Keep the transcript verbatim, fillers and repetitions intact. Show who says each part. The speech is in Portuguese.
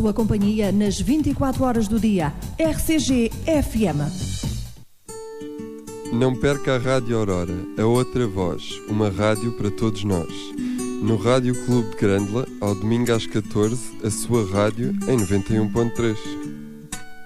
Speaker 1: Sua companhia nas vinte e quatro horas do dia. R C G F M.
Speaker 2: Não perca a Rádio Aurora, a outra voz, uma rádio para todos nós. No Rádio Clube de Grândola, ao domingo às catorze, a sua rádio em noventa e um ponto três.